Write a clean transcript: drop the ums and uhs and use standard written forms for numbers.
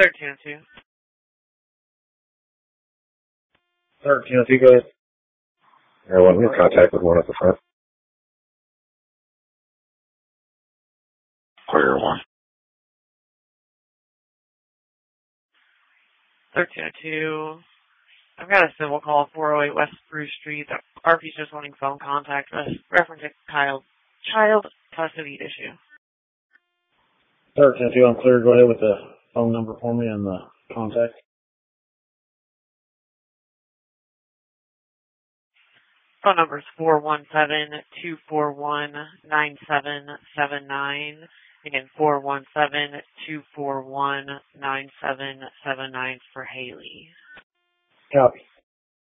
1302. 1302, go ahead. Everyone in contact with one at the front. Clear one. 1302. I've got a civil call, 408 West Bruce Street. The RP's just wanting phone contact referencing child custody issue. 1302, I'm clear. Go ahead with the phone number for me and the contact. Phone number is 417-241-9779. Again, 417-241-9779 for Haley. Copy.